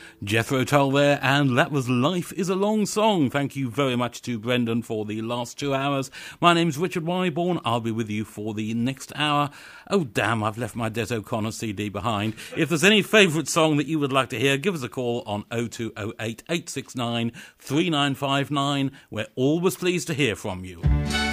Jethro Tull there, and that was Life is a Long Song. Thank you very much to Brendan for the last 2 hours. My name's Richard Wyborn. I'll be with you for the next hour. Oh, damn, I've left my Des O'Connor CD behind. If there's any favourite song that you would like to hear, give us a call on 0208 869 3959. We're always pleased to hear from you.